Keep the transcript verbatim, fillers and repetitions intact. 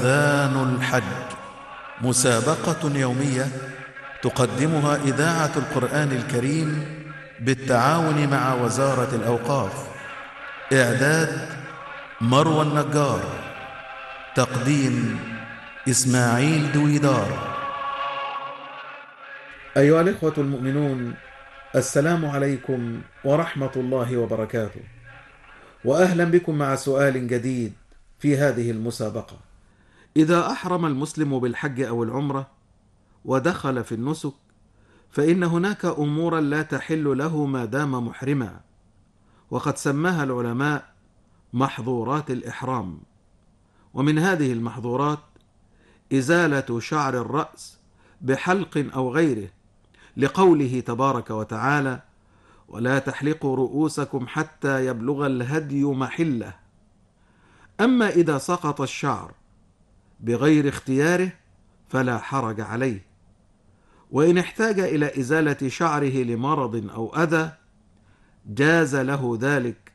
أذان الحج، مسابقة يومية تقدمها إذاعة القرآن الكريم بالتعاون مع وزارة الأوقاف. إعداد مروى النجار، تقديم إسماعيل دويدار. أيها الإخوة المؤمنون، السلام عليكم ورحمة الله وبركاته، وأهلا بكم مع سؤال جديد في هذه المسابقة. إذا أحرم المسلم بالحج أو العمرة ودخل في النسك، فإن هناك أمورا لا تحل له ما دام محرما، وقد سماها العلماء محظورات الإحرام. ومن هذه المحظورات إزالة شعر الرأس بحلق أو غيره، لقوله تبارك وتعالى: ولا تحلقوا رؤوسكم حتى يبلغ الهدي محله. أما إذا سقط الشعر بغير اختياره فلا حرج عليه، وإن احتاج إلى إزالة شعره لمرض أو أذى جاز له ذلك